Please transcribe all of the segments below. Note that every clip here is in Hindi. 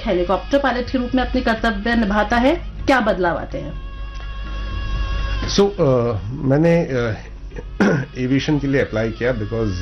हेलीकॉप्टर पायलट के रूप में अपने कर्तव्य निभाता है, क्या बदलाव आते हैं? मैंने एविएशन के लिए अप्लाई किया because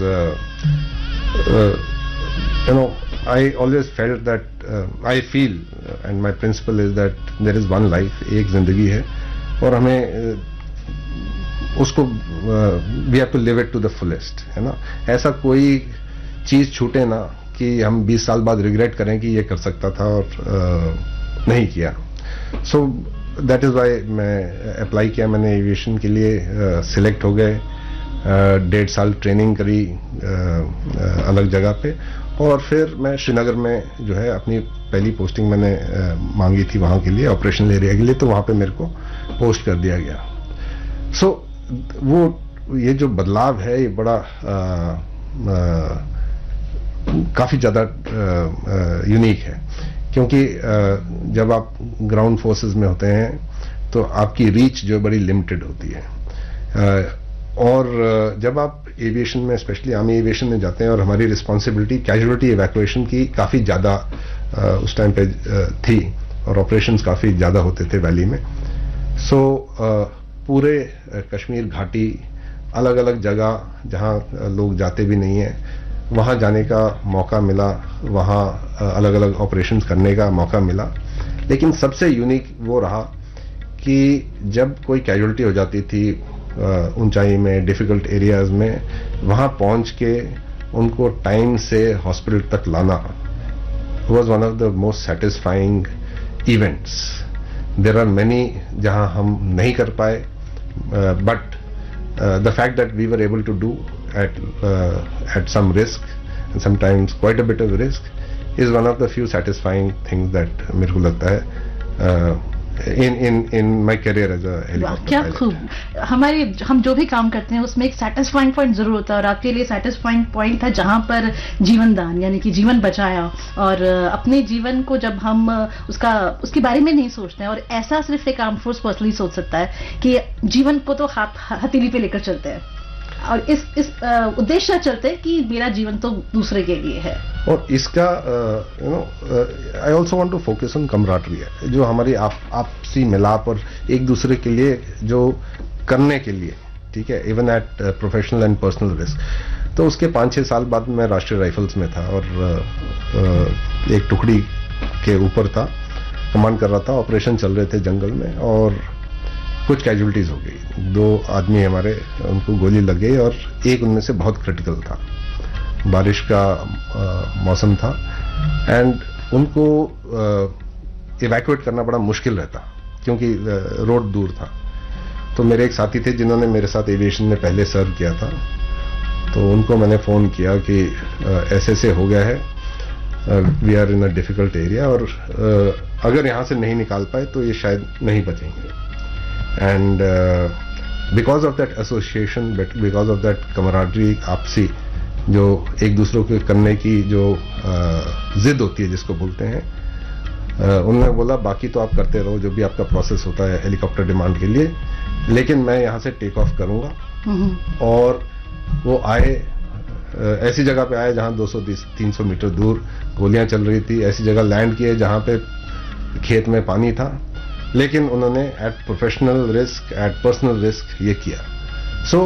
I always felt that I feel and my principle is that there is one life, एक जिंदगी है और हमें उसको we have to live it to the fullest, है ना. ऐसा कोई चीज छूटे ना कि हम 20 साल बाद रिग्रेट करें कि ये कर सकता था और नहीं किया. So that is why मैं अप्लाई किया. मैंने एविएशन के लिए सिलेक्ट हो गए. 1.5 साल ट्रेनिंग करी अलग जगह पे और फिर मैं श्रीनगर में जो है अपनी पहली पोस्टिंग मैंने मांगी थी वहां के लिए, ऑपरेशनल एरिया के लिए, तो वहां पे मेरे को पोस्ट कर दिया गया. सो वो ये जो बदलाव है ये बड़ा काफी ज्यादा यूनिक है क्योंकि जब आप ग्राउंड फोर्सेस में होते हैं तो आपकी रीच जो बड़ी लिमिटेड होती है और जब आप एविएशन में स्पेशली आर्मी एविएशन में जाते हैं और हमारी रिस्पांसिबिलिटी कैजुअलिटी इवैक्यूएशन की काफी ज्यादा उस टाइम पे थी और ऑपरेशंस काफी ज्यादा होते थे वैली में. सो पूरे कश्मीर घाटी अलग अलग जगह जहां लोग जाते भी नहीं है वहां जाने का मौका मिला, वहां अलग अलग ऑपरेशंस करने का मौका मिला. लेकिन सबसे यूनिक वो रहा कि जब कोई कैजुअलिटी हो जाती थी ऊंचाई में, डिफिकल्ट एरियाज में, वहां पहुंच के उनको टाइम से हॉस्पिटल तक लाना was one of the most satisfying events. There are many जहां हम नहीं कर पाए but the fact that we were able to do at some risk and sometimes quite a bit of risk is one of the few satisfying things that मेरे को लगता है in my career as a helicopter क्या pilot. खूब. हम जो भी काम करते हैं उसमें एक सेटिस्फाइंग पॉइंट जरूर होता है और आपके लिए सेटिस्फाइंग पॉइंट था जहां पर जीवन दान यानी कि जीवन बचाया और अपने जीवन को जब हम उसके बारे में नहीं सोचते हैं और ऐसा सिर्फ एक आर्म फोर्स पर्सनली सोच सकता है कि जीवन को तो हथेली पे लेकर चलते हैं और इस उद्देश्य चलते हैं कि मेरा जीवन तो दूसरे के लिए है. और इसका I also want to focus on कमराटरी जो हमारी आपसी मिलाप और एक दूसरे के लिए जो करने के लिए, ठीक है, even at professional and personal risk. तो उसके 5-6 साल बाद मैं राष्ट्रीय राइफल्स में था और एक टुकड़ी के ऊपर था, कमांड कर रहा था. ऑपरेशन चल रहे थे जंगल में और कुछ कैजुअलिटीज हो गई. 2 आदमी हमारे उनको गोली लग गई और एक उनमें से बहुत क्रिटिकल था. बारिश का मौसम था एंड उनको इवैक्यूएट करना बड़ा मुश्किल रहता क्योंकि रोड दूर था. तो मेरे एक साथी थे जिन्होंने मेरे साथ एविएशन में पहले सर्व किया था. तो उनको मैंने फोन किया कि ऐसे से हो गया है, we are in a difficult area और अगर यहां से नहीं निकाल पाए तो ये शायद नहीं बचेंगे. And because of that association, because of that camaraderie, आपसी जो एक दूसरे को करने की जो जिद होती है जिसको बोलते हैं, उन्होंने बोला बाकी तो आप करते रहो जो भी आपका प्रोसेस होता है हेलीकॉप्टर डिमांड के लिए, लेकिन मैं यहाँ से टेक ऑफ करूंगा. और वो आए, ऐसी जगह पे आए जहाँ 200-300 मीटर दूर गोलियां चल रही थी. ऐसी जगह लैंड किए जहाँ पे खेत में पानी था, लेकिन उन्होंने eight professional risk, eight personal risk ये किया. So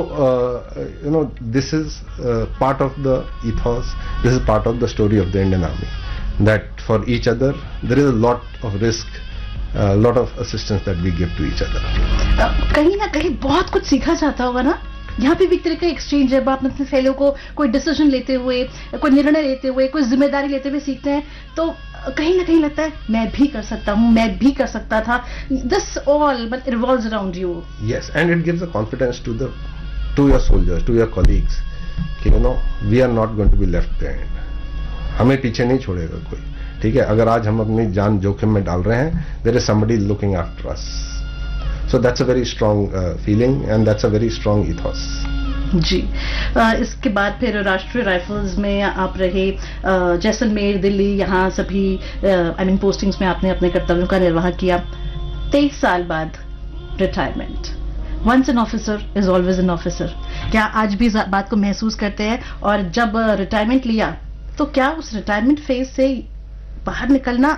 this is part of the ethos, this is part of the story of the Indian army that for each other there is a lot of risk, lot of assistance that we give to each other. कहीं ना कहीं बहुत कुछ सीखा जाता होगा ना यहाँ पे भी एक तरह का एक्सचेंज है. आप अपने फेलो को कोई डिसीजन लेते हुए, कोई निर्णय लेते हुए, कोई जिम्मेदारी लेते हुए सीखते हैं तो कहीं ना कहीं लगता है मैं भी कर सकता हूँ, मैं भी कर सकता था. This all but revolves around you. Yes, and it gives a confidence to your soldiers, to your colleagues कि we are not going to be left behind. हमें पीछे नहीं छोड़ेगा कोई, ठीक है. अगर आज हम अपनी जान जोखिम में डाल रहे हैं, there is somebody looking after us. So that's a very strong feeling and that's a very strong ethos. जी. इसके बाद फिर राष्ट्रीय राइफल्स में आप रहे, जैसलमेर, दिल्ली, यहाँ सभी पोस्टिंग्स में आपने अपने कर्तव्यों का निर्वाह किया. 23 साल बाद retirement. Once an officer is always an officer. क्या आज भी इस बात को महसूस करते हैं? और जब रिटायरमेंट लिया तो क्या उस रिटायरमेंट फेज से बाहर निकलना